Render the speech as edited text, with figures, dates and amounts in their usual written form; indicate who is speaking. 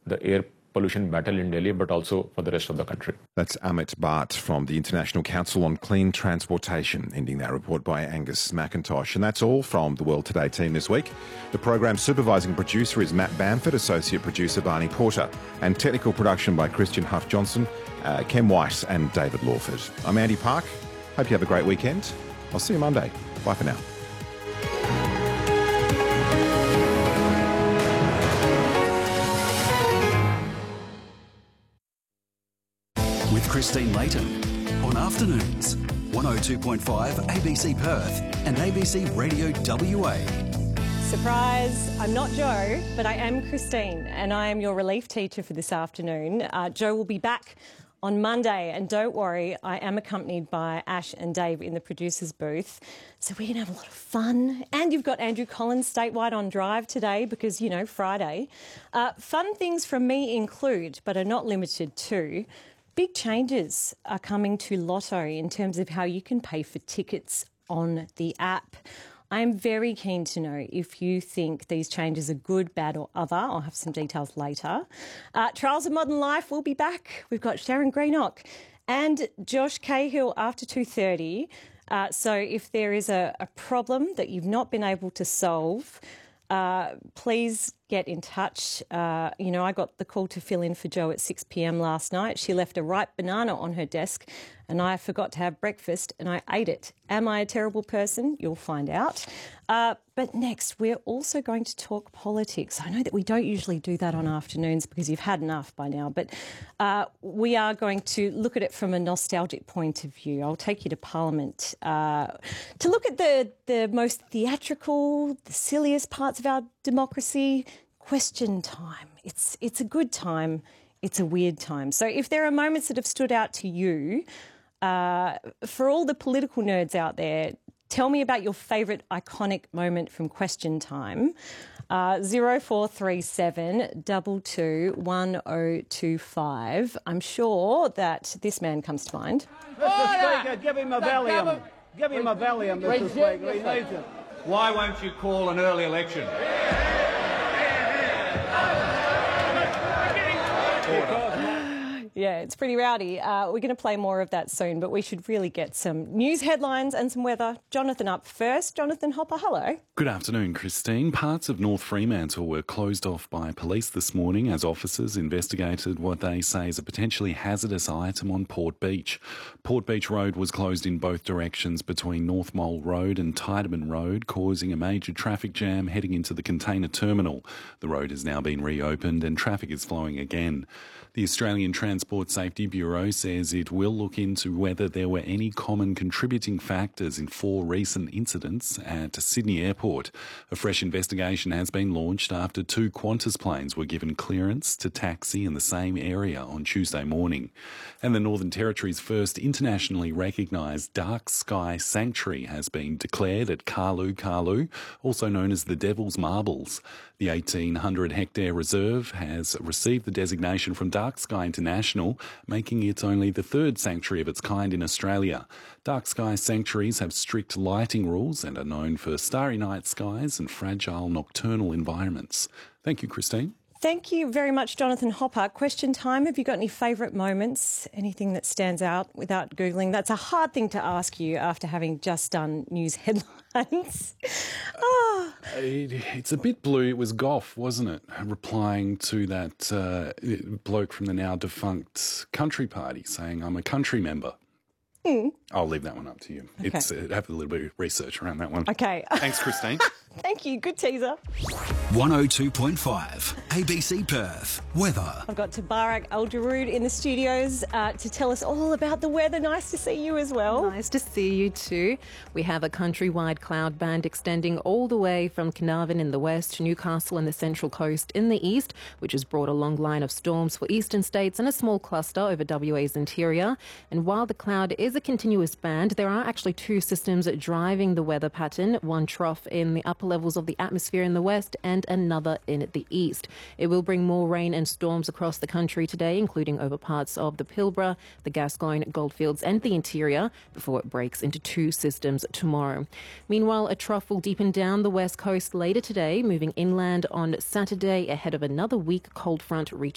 Speaker 1: the air pollution battle in Delhi, but also for the rest of the country.
Speaker 2: That's Amit Bhatt from the International Council on Clean Transportation, ending that report by Angus McIntosh. And that's all from the World Today team this week. The program's supervising producer is Matt Bamford, associate producer Barney Porter, and technical production by Christian Huff-Johnson, Ken White and David Lawford. I'm Andy Park. Hope you have a great weekend. I'll see you Monday. Bye for now.
Speaker 3: With Christine Layton on Afternoons, 102.5 ABC Perth and ABC Radio WA.
Speaker 4: Surprise, I'm not Joe, but I am Christine and I am your relief teacher for this afternoon. Joe will be back on Monday, and don't worry, I am accompanied by Ash and Dave in the producer's booth. So we're going to have a lot of fun. And you've got Andrew Collins statewide on drive today because, you know, Friday. Fun things from me include, but are not limited to, big changes are coming to Lotto in terms of how you can pay for tickets on the app. I am very keen to know if you think these changes are good, bad or other. I'll have some details later. Trials of Modern Life will be back. We've got Sharon Greenock and Josh Cahill after 2:30. So if there is a problem that you've not been able to solve, please get in touch. You know, I got the call to fill in for Jo at 6 p.m. last night. She left a ripe banana on her desk and I forgot to have breakfast and I ate it. Am I a terrible person? You'll find out. But next, we're also going to talk politics. I know that we don't usually do that on afternoons because you've had enough by now, but we are going to look at it from a nostalgic point of view. I'll take you to Parliament to look at the most theatrical, the silliest parts of our democracy. Question time. It's a good time. It's a weird time. So if there are moments that have stood out to you, for all the political nerds out there, tell me about your favourite iconic moment from Question Time. 0437 22 1025. I'm sure that this man comes to mind.
Speaker 5: Mr. Speaker, give him a Valium. Give him a Valium, Mr. Speaker. He needs it.
Speaker 6: Why won't you call an early election?
Speaker 4: Yeah, it's pretty rowdy. We're going to play more of that soon, but we should really get some news headlines and some weather. Jonathan up first. Jonathan Hopper, hello.
Speaker 7: Good afternoon, Christine. Parts of North Fremantle were closed off by police this morning as officers investigated what they say is a potentially hazardous item on Port Beach. Port Beach Road was closed in both directions between North Mole Road and Tiedemann Road, causing a major traffic jam heading into the container terminal. The road has now been reopened and traffic is flowing again. The Australian Transport Safety Bureau says it will look into whether there were any common contributing factors in 4 recent incidents at Sydney Airport. A fresh investigation has been launched after 2 Qantas planes were given clearance to taxi in the same area on Tuesday morning. And the Northern Territory's first internationally recognised dark sky sanctuary has been declared at Karlu, also known as the Devil's Marbles. The 1,800-hectare reserve has received the designation from Dark Sky International, making it only the 3rd sanctuary of its kind in Australia. Dark sky sanctuaries have strict lighting rules and are known for starry night skies and fragile nocturnal environments. Thank you, Christine.
Speaker 4: Thank you very much, Jonathan Hopper. Question time. Have you got any favourite moments? Anything that stands out without Googling? That's a hard thing to ask you after having just done news headlines.
Speaker 7: It's a bit blue. It was Gough, wasn't it? Replying to that bloke from the now defunct Country Party saying, I'm a country member. I'll leave that one up to you.
Speaker 4: Okay.
Speaker 7: It's have a little bit of research around that one.
Speaker 4: Okay.
Speaker 7: Thanks, Christine.
Speaker 4: Thank you. Good teaser.
Speaker 3: 102.5 ABC Perth. Weather.
Speaker 4: I've got Tabarak Al-Jarood in the studios to tell us all about the weather. Nice to see you as well.
Speaker 8: Nice to see you too. We have a countrywide cloud band extending all the way from Carnarvon in the west to Newcastle and the Central Coast in the east, which has brought a long line of storms for eastern states and a small cluster over WA's interior. And while the cloud is a continuous band, there are actually 2 systems driving the weather pattern, one trough in the upper levels of the atmosphere in the west and another in the east. It will bring more rain and storms across the country today, including over parts of the Pilbara, the Gascoyne, Goldfields and the interior, before it breaks into 2 systems tomorrow. Meanwhile, a trough will deepen down the west coast later today, moving inland on Saturday ahead of another weak cold front reaching